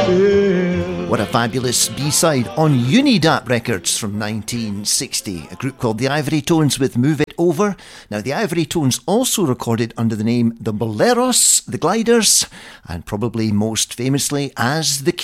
What a fabulous B-side on Unidap Records from 1960. A group called the Ivory Tones with Move It Over. Now, the Ivory Tones also recorded under the name the Boleros, the Gliders, and probably most famously as the